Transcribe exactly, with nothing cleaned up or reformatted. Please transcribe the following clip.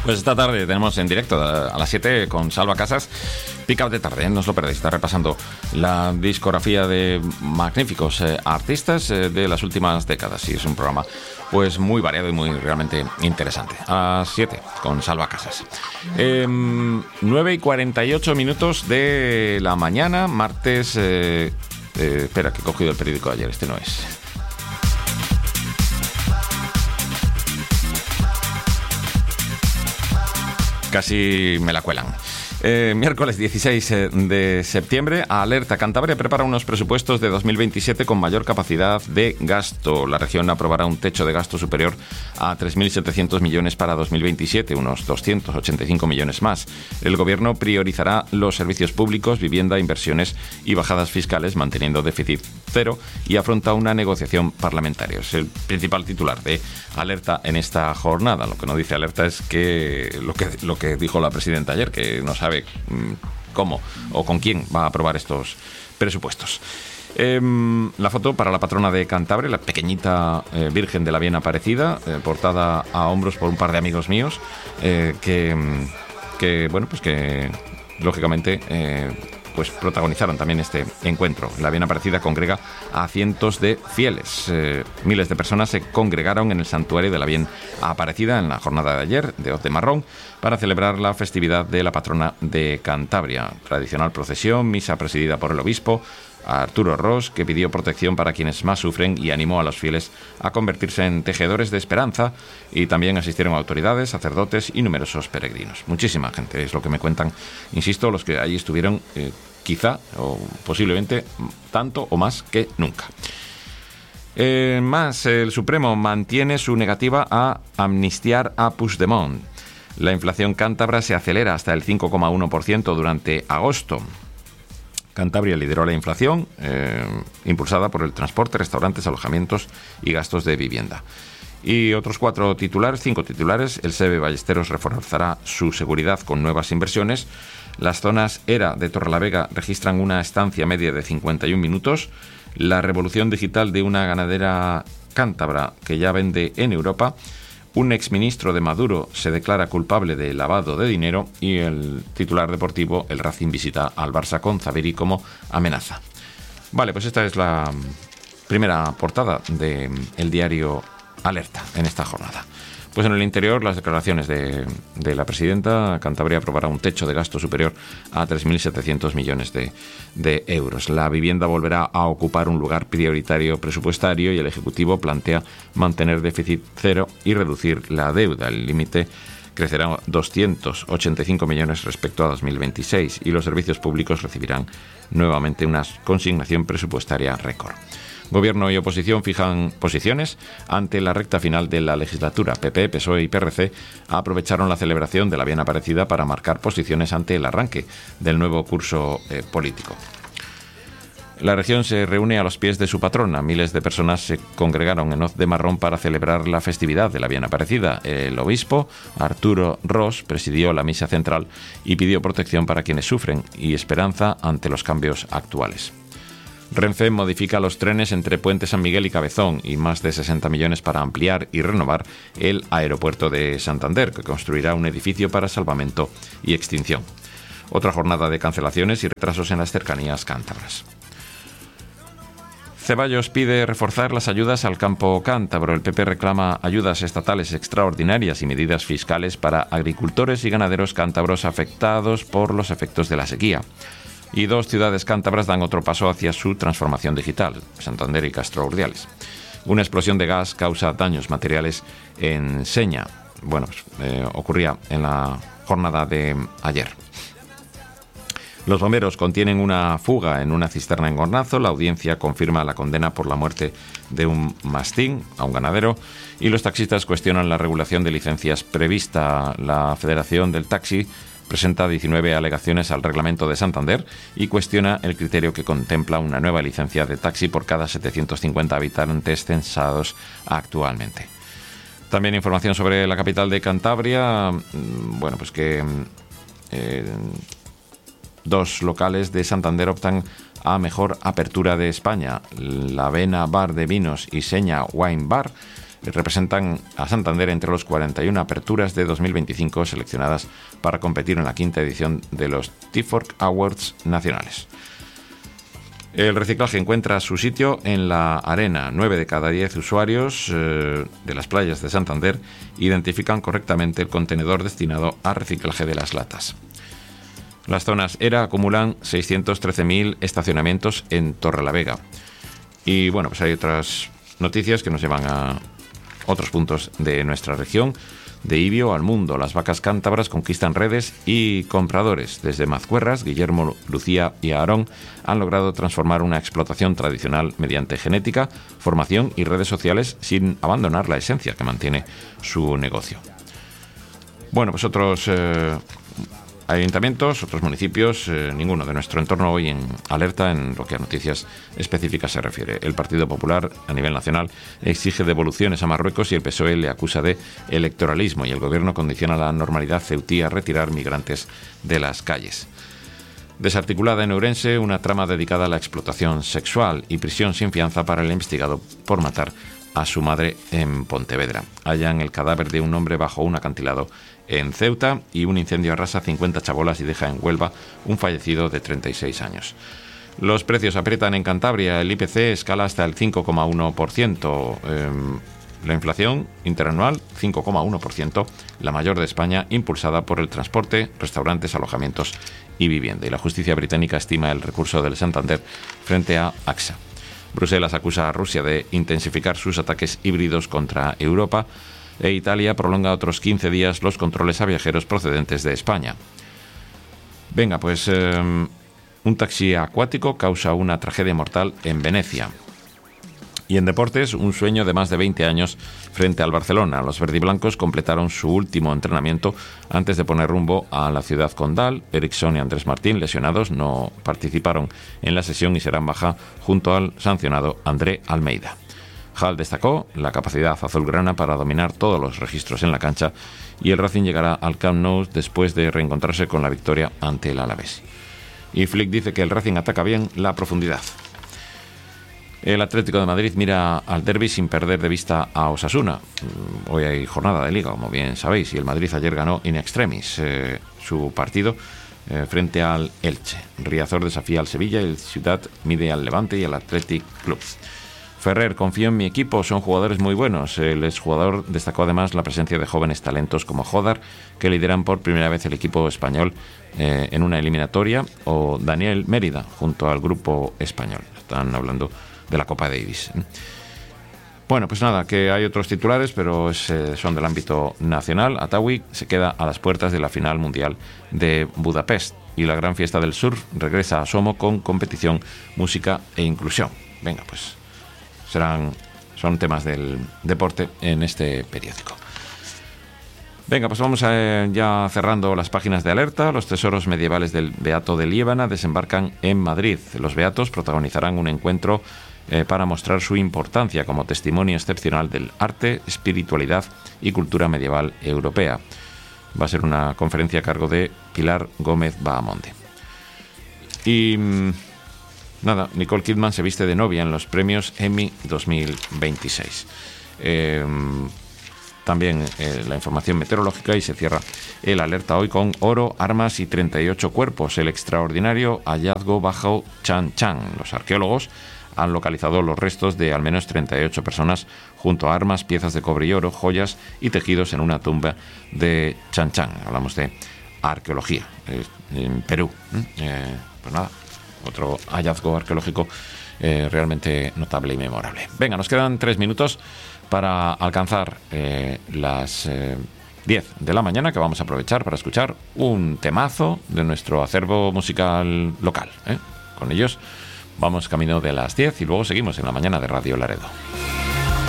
Pues esta tarde tenemos en directo a las siete con Salva Casas, Pick Up de tarde, ¿eh? No os lo perdéis, está repasando la discografía de magníficos eh, artistas eh, de las últimas décadas, y es un programa pues muy variado y muy realmente interesante. A las siete con Salva Casas. Eh, nueve y cuarenta y ocho minutos de la mañana, martes... Eh, eh, espera, que he cogido el periódico de ayer, este no es... Casi me la cuelan. Eh, miércoles dieciséis de septiembre, Alerta Cantabria prepara unos presupuestos de dos mil veintisiete con mayor capacidad de gasto. La región aprobará un techo de gasto superior a tres mil setecientos millones para dos mil veintisiete, unos doscientos ochenta y cinco millones más. El gobierno priorizará los servicios públicos, vivienda, inversiones y bajadas fiscales, manteniendo déficit cero, y afronta una negociación parlamentaria. Es el principal titular de Alerta en esta jornada. Lo que no dice Alerta es que lo que, lo que dijo la presidenta ayer, que no sabe cómo o con quién va a aprobar estos presupuestos. Eh, la foto para la patrona de Cantabria, la pequeñita eh, Virgen de la Bien Aparecida, eh, portada a hombros por un par de amigos míos, eh, que, que, bueno, pues que lógicamente eh, pues protagonizaron también este encuentro. La Bien Aparecida congrega a cientos de fieles. Eh, miles de personas se congregaron en el santuario de la Bien Aparecida en la jornada de ayer, de Hoz de Marrón, para celebrar la festividad de la patrona de Cantabria. Tradicional procesión, misa presidida por el obispo Arturo Ros, que pidió protección para quienes más sufren y animó a los fieles a convertirse en tejedores de esperanza, y también asistieron autoridades, sacerdotes y numerosos peregrinos. Muchísima gente, es lo que me cuentan, insisto, los que allí estuvieron, eh, quizá o posiblemente tanto o más que nunca. Eh, más, el Supremo mantiene su negativa a amnistiar a Puigdemont. La inflación cántabra se acelera hasta el cinco coma uno por ciento durante agosto. Cantabria lideró la inflación, eh, impulsada por el transporte, restaurantes, alojamientos y gastos de vivienda. Y otros cuatro titulares, cinco titulares. El S E B Ballesteros reforzará su seguridad con nuevas inversiones. Las zonas ERA de Torrelavega registran una estancia media de cincuenta y un minutos. La revolución digital de una ganadera cántabra que ya vende en Europa. Un exministro de Maduro se declara culpable de lavado de dinero, y el titular deportivo, el Racing visita al Barça con Zaviri como amenaza. Vale, pues esta es la primera portada del diario Alerta en esta jornada. Pues en el interior, las declaraciones de, de la presidenta. Cantabria aprobará un techo de gasto superior a tres mil setecientos millones de, de euros. La vivienda volverá a ocupar un lugar prioritario presupuestario, y el Ejecutivo plantea mantener déficit cero y reducir la deuda. El límite crecerá a doscientos ochenta y cinco millones respecto a dos mil veintiséis, y los servicios públicos recibirán nuevamente una consignación presupuestaria récord. Gobierno y oposición fijan posiciones ante la recta final de la legislatura. P P, P S O E y P R C aprovecharon la celebración de la Bien Aparecida para marcar posiciones ante el arranque del nuevo curso eh, político. La región se reúne a los pies de su patrona. Miles de personas se congregaron en Hoz de Marrón para celebrar la festividad de la Bien Aparecida. El obispo Arturo Ros presidió la misa central y pidió protección para quienes sufren y esperanza ante los cambios actuales. Renfe modifica los trenes entre Puente San Miguel y Cabezón, y más de sesenta millones para ampliar y renovar el aeropuerto de Santander, que construirá un edificio para salvamento y extinción. Otra jornada de cancelaciones y retrasos en las cercanías cántabras. Ceballos pide reforzar las ayudas al campo cántabro. El P P reclama ayudas estatales extraordinarias y medidas fiscales para agricultores y ganaderos cántabros afectados por los efectos de la sequía. Y dos ciudades cántabras dan otro paso hacia su transformación digital, Santander y Castro Urdiales. Una explosión de gas causa daños materiales en Seña. Bueno, eh, ocurría en la jornada de ayer. Los bomberos contienen una fuga en una cisterna en Gornazo. La audiencia confirma la condena por la muerte de un mastín a un ganadero, y los taxistas cuestionan la regulación de licencias prevista. La Federación del Taxi presenta diecinueve alegaciones al reglamento de Santander y cuestiona el criterio que contempla una nueva licencia de taxi por cada setecientos cincuenta habitantes censados actualmente. También información sobre la capital de Cantabria. Bueno, pues que eh, dos locales de Santander optan a mejor apertura de España. La Vena Bar de Vinos y Seña Wine Bar representan a Santander entre los cuarenta y una aperturas de dos mil veinticinco seleccionadas para competir en la quinta edición de los T-Fork Awards nacionales. El reciclaje encuentra su sitio en la arena. Nueve de cada diez usuarios eh, de las playas de Santander identifican correctamente el contenedor destinado a reciclaje de las latas. Las zonas ERA acumulan seiscientos trece mil estacionamientos en Torrelavega. Y bueno, pues hay otras noticias que nos llevan a otros puntos de nuestra región. De Ibio al mundo, las vacas cántabras conquistan redes y compradores. Desde Mazcuerras, Guillermo, Lucía y Aarón han logrado transformar una explotación tradicional mediante genética, formación y redes sociales sin abandonar la esencia que mantiene su negocio. Bueno, pues otros eh, ayuntamientos, otros municipios, eh, ninguno de nuestro entorno hoy en alerta en lo que a noticias específicas se refiere. El Partido Popular a nivel nacional exige devoluciones a Marruecos y el P S O E le acusa de electoralismo y el gobierno condiciona la normalidad ceutí a retirar migrantes de las calles. Desarticulada en Ourense una trama dedicada a la explotación sexual y prisión sin fianza para el investigado por matar a su madre en Pontevedra. Hallan el cadáver de un hombre bajo un acantilado en Ceuta y un incendio arrasa cincuenta chabolas y deja en Huelva un fallecido de treinta y seis años. Los precios aprietan en Cantabria, el I P C escala hasta el cinco coma uno por ciento. Eh, la inflación interanual, cinco coma uno por ciento, la mayor de España, impulsada por el transporte, restaurantes, alojamientos y vivienda. Y la justicia británica estima el recurso del Santander frente a AXA. Bruselas acusa a Rusia de intensificar sus ataques híbridos contra Europa e Italia prolonga otros quince días los controles a viajeros procedentes de España. Venga, pues eh, un taxi acuático causa una tragedia mortal en Venecia. Y en deportes, un sueño de más de veinte años frente al Barcelona. Los verdiblancos completaron su último entrenamiento antes de poner rumbo a la ciudad condal. Eriksson y Andrés Martín, lesionados, no participaron en la sesión y serán baja junto al sancionado André Almeida. Hall destacó la capacidad azulgrana para dominar todos los registros en la cancha y el Racing llegará al Camp Nou después de reencontrarse con la victoria ante el Alavés. Y Flick dice que el Racing ataca bien la profundidad. El Atlético de Madrid mira al derbi sin perder de vista a Osasuna. Hoy hay jornada de Liga, como bien sabéis, y el Madrid ayer ganó in extremis eh, su partido eh, frente al Elche. Riazor desafía al Sevilla, el Ciudad mide al Levante y al Athletic Club. Ferrer, confío en mi equipo, son jugadores muy buenos. El exjugador destacó además la presencia de jóvenes talentos como Jodar, que lideran por primera vez el equipo español eh, en una eliminatoria, o Daniel Mérida, junto al grupo español. Están hablando de la Copa Davis. Bueno, pues nada, que hay otros titulares, pero es, eh, son del ámbito nacional. Atawi se queda a las puertas de la final mundial de Budapest y la gran fiesta del surf regresa a Somo con competición, música e inclusión. Venga, pues serán son temas del deporte en este periódico. Venga, pues vamos a, ya cerrando las páginas de alerta. Los tesoros medievales del Beato de Liébana desembarcan en Madrid. Los beatos protagonizarán un encuentro eh, para mostrar su importancia como testimonio excepcional del arte, espiritualidad y cultura medieval europea. Va a ser una conferencia a cargo de Pilar Gómez Bahamonde. Y nada, Nicole Kidman se viste de novia en los premios Emmy dos mil veintiséis. Eh, También eh, la información meteorológica y se cierra el alerta hoy con oro, armas y treinta y ocho cuerpos. El extraordinario hallazgo bajo Chan Chan. Los arqueólogos han localizado los restos de al menos treinta y ocho personas junto a armas, piezas de cobre y oro, joyas y tejidos en una tumba de Chan Chan. Hablamos de arqueología eh, en Perú. Eh, pues nada, otro hallazgo arqueológico eh, realmente notable y memorable. Venga, nos quedan tres minutos para alcanzar eh, las eh, diez de la mañana, que vamos a aprovechar para escuchar un temazo de nuestro acervo musical local. ¿eh? Con ellos vamos camino de las diez y luego seguimos en la mañana de Radio Laredo.